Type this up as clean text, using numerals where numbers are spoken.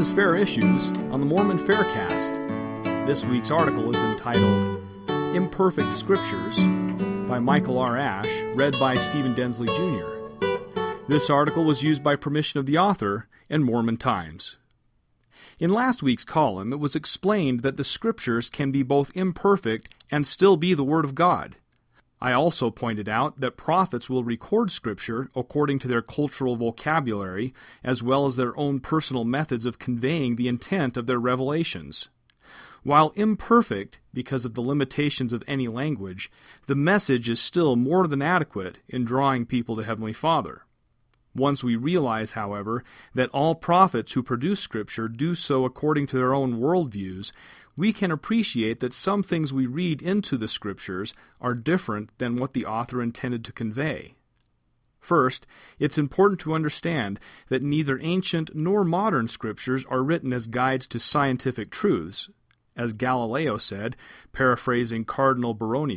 is Fair Issues on the Mormon Faircast. This week's article is entitled Imperfect Scriptures by Michael R. Ash, read by Stephen Densley Jr. This article was used by permission of the author and Mormon Times. In last week's column, it was explained that the Scriptures can be both imperfect and still be the Word of God. I also pointed out that prophets will record Scripture according to their cultural vocabulary, as well as their own personal methods of conveying the intent of their revelations. While imperfect, because of the limitations of any language, the message is still more than adequate in drawing people to Heavenly Father. Once we realize, however, that all prophets who produce Scripture do so according to their own worldviews, we can appreciate that some things we read into the Scriptures are different than what the author intended to convey. First, it's important to understand that neither ancient nor modern Scriptures are written as guides to scientific truths. As Galileo said, paraphrasing Cardinal Baronius,